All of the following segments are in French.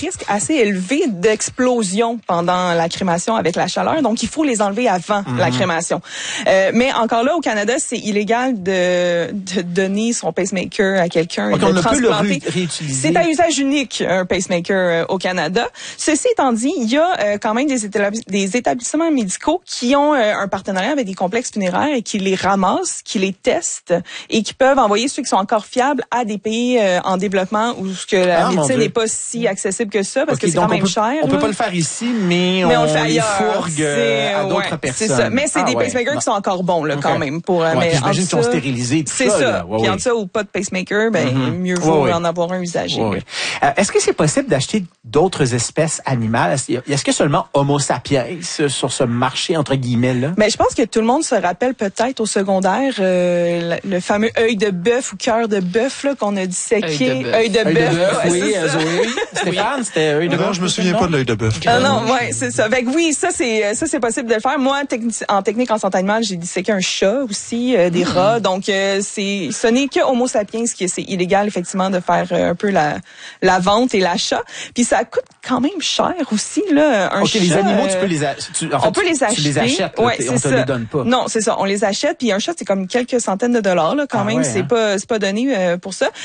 risque assez élevé d'explosion pendant la crémation avec la chaleur. Donc, il faut les enlever avant la crémation. Mais encore là, au Canada, c'est illégal de donner son pacemaker à quelqu'un et de le transplanter. C'est à usage unique, un pacemaker au Canada. Ceci étant dit, il y a quand même des établissements médicaux qui ont un partenariat avec des complexes funéraires et qui les ramassent, qui les testent et qui peuvent envoyer ceux qui sont encore fiables à des pays en développement où que la médecine n'est pas si accessible que ça parce que c'est quand même cher. On peut pas le faire ici, mais on le fait ailleurs. Fourgue à d'autres personnes. C'est ça. Mais c'est des pacemakers qui sont encore bons là quand même pour. Mais j'imagine qu'ils sont stérilisés. C'est ça. Puis en ça ou pas de pacemaker, mieux vaut en avoir un usagé. Est-ce que c'est possible d'acheter d'autres espèces animales? Est-ce que seulement Homo sapiens sur ce marché entre guillemets là? Mais je pense que tout le monde se rappelle peut-être au secondaire le fameux œil de bœuf ou cœur de bœuf là qu'on a disséqué. Œil de bœuf. Oui, Zoé. Stéphane, c'était œil de bœuf. Non, je me souviens pas de l'œil de bœuf. C'est ça. Fait que oui, ça c'est possible de le faire. Moi, en technique en santé animale, j'ai disséqué un chat aussi, des rats. Donc ce n'est que Homo sapiens qui c'est illégal effectivement de faire un peu la vente et l'achat. Puis ça coûte quand même cher aussi là un chat. Les animaux, tu peux les on peut les acheter. Tu les achètes, on te les donne pas. Non, c'est ça, on les achète puis un chat c'est comme quelques centaines de dollars là quand même, c'est pas donné pour ça.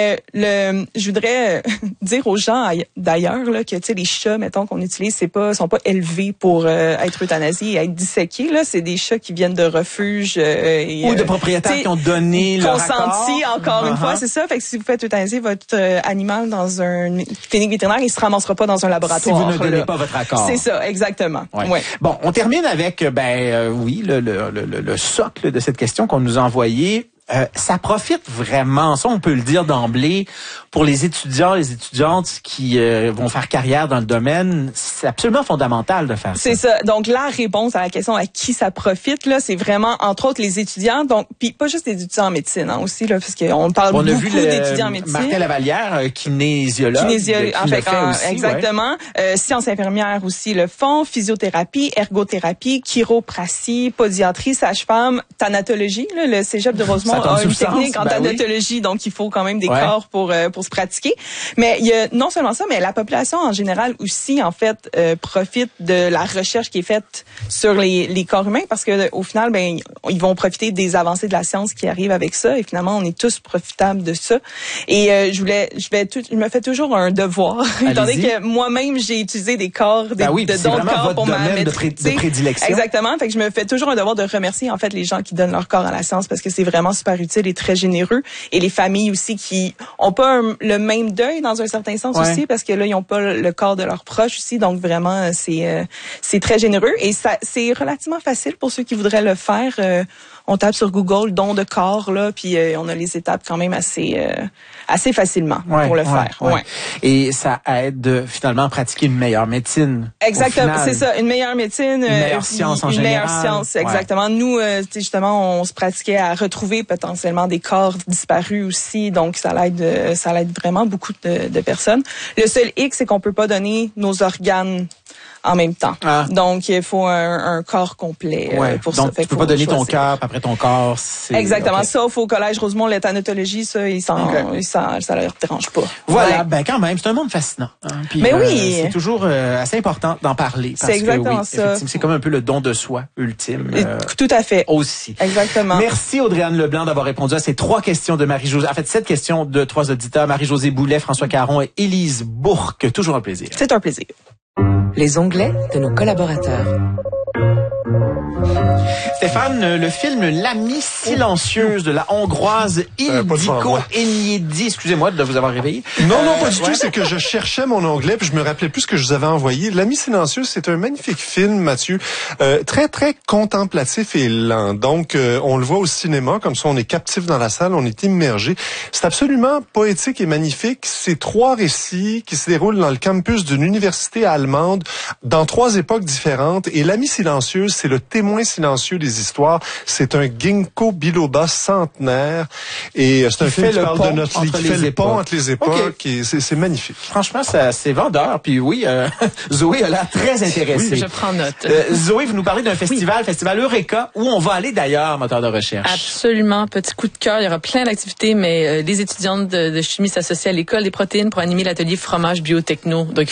Je voudrais dire aux gens d'ailleurs là que tu sais les chats mettons qu'on utilise sont pas élevés pour être euthanasiés et être disséqués là, c'est des chats qui viennent de refuges ou de propriétaires qui ont donné leur consenti encore une fois, c'est ça. Fait que si vous faites euthanasier votre animal dans une clinique vétérinaire, il se ramassera pas dans un laboratoire. Si vous ne donnez pas votre accord. C'est ça, exactement. Ouais. Bon, on termine avec le socle de cette question qu'on nous a envoyée. Ça profite vraiment, ça on peut le dire d'emblée, pour les étudiants, les étudiantes qui vont faire carrière dans le domaine. C'est absolument fondamental de faire ça. C'est ça. Donc la réponse à la question à qui ça profite là, c'est vraiment entre autres les étudiants. Donc puis pas juste les étudiants en médecine aussi là, parce qu'on parle beaucoup d'étudiants en médecine. Martin Lavallière, kinésiologue. Exactement. Sciences infirmières aussi le font, physiothérapie, ergothérapie, chiropratie, podiatrie, sage-femme, thanatologie là, le cégep de Rosemont a une technique en thanatologie, donc il faut quand même des corps pour se pratiquer. Mais il y a non seulement ça, mais la population en général aussi en fait profite de la recherche qui est faite sur les corps humains parce que au final ils vont profiter des avancées de la science qui arrivent avec ça et finalement on est tous profitables de ça. Et je me fais toujours un devoir étant donné que moi-même j'ai utilisé des corps d'autres corps pour ma maîtrise de prédilection. Exactement, fait que je me fais toujours un devoir de remercier en fait les gens qui donnent leur corps à la science parce que c'est vraiment super utile et très généreux. Et les familles aussi qui ont pas le même deuil dans un certain sens aussi parce que là ils ont pas le corps de leurs proches aussi. Donc vraiment c'est très généreux et ça c'est relativement facile pour ceux qui voudraient le faire. On tape sur Google don de corps là puis on a les étapes quand même assez facilement pour le faire. Ouais. Et ça aide finalement à pratiquer une meilleure médecine. Exactement, c'est ça, une meilleure médecine, une meilleure science en général. Une meilleure science, exactement. Nous justement on se pratiquait à retrouver potentiellement des corps disparus aussi, donc ça l'aide vraiment beaucoup de personnes. Le seul hic c'est qu'on peut pas donner nos organes en même temps. Donc il faut un corps complet pour ça. Donc tu peux pas donner ton cœur après ton corps. Exactement. Sauf au collège Rosemont, la thanatologie, ça leur dérange pas. Voilà. Ben quand même, c'est un monde fascinant. Puis, mais oui. C'est toujours assez important d'en parler. C'est exactement ça. C'est comme un peu le don de soi ultime. Tout à fait. Aussi. Exactement. Merci Audrey-Anne Leblanc d'avoir répondu à ces 3 questions de Marie-Josée. En fait, 7 questions de 3 auditeurs. Marie-Josée Boulet, François Caron et Élise Bourque. Toujours un plaisir. C'est un plaisir. Les onglets de nos collaborateurs. Stéphane, le film L'amie silencieuse de la Hongroise Ildiko Enyedi. Excusez-moi de vous avoir réveillé. Non, pas du tout. C'est que je cherchais mon onglet puis je me rappelais plus ce que je vous avais envoyé. L'amie silencieuse, c'est un magnifique film, Mathieu. Très, très contemplatif et lent. Donc, on le voit au cinéma. Comme ça, on est captif dans la salle. On est immergé. C'est absolument poétique et magnifique. C'est 3 récits qui se déroulent dans le campus d'une université allemande dans 3 époques différentes. Et l'amie silencieuse, c'est le témoin silencieux des histoires. C'est un ginkgo biloba centenaire et c'est un film qui parle de notre qui fait le pont entre les époques. Et c'est magnifique. Franchement, c'est vendeur. Puis oui, Zoé a l'air très intéressée. Oui, je prends note. Zoé, vous nous parlez d'un festival, Festival Eureka, où on va aller d'ailleurs, moteur de recherche. Absolument. Petit coup de cœur. Il y aura plein d'activités, mais les étudiantes de chimie s'associent à l'école des protéines pour animer l'atelier fromage biotechno. Donc,